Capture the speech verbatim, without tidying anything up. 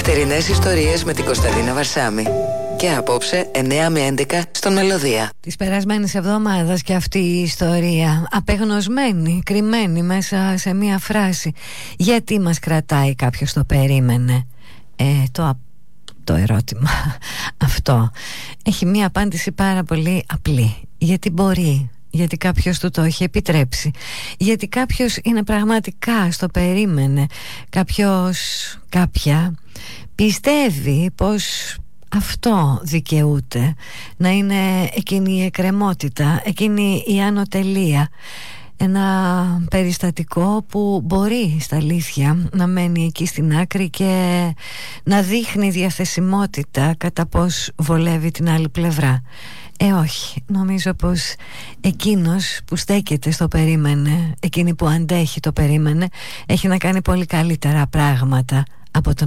Νυχτερινές ιστορίες με την Κωνσταντίνα Βαρσάμη. Και απόψε εννιά με έντεκα στον Μελωδία. Της περασμένης εβδομάδας και αυτή η ιστορία, απεγνωσμένη, κρυμμένη μέσα σε μία φράση. Γιατί μας κρατάει, κάποιος το περίμενε? Ε, το, το ερώτημα αυτό έχει μία απάντηση πάρα πολύ απλή. Γιατί μπορεί. Γιατί κάποιος του το έχει επιτρέψει. Γιατί κάποιος είναι πραγματικά στο περίμενε. Κάποιος, κάποια πιστεύει πως αυτό δικαιούται να είναι εκείνη η εκκρεμότητα, εκείνη η ανωτελεία. Ένα περιστατικό που μπορεί στα αλήθεια να μένει εκεί στην άκρη και να δείχνει διαθεσιμότητα κατά πώς βολεύει την άλλη πλευρά. Ε όχι, νομίζω πως εκείνος που στέκεται στο περίμενε, εκείνη που αντέχει το περίμενε, έχει να κάνει πολύ καλύτερα πράγματα από τον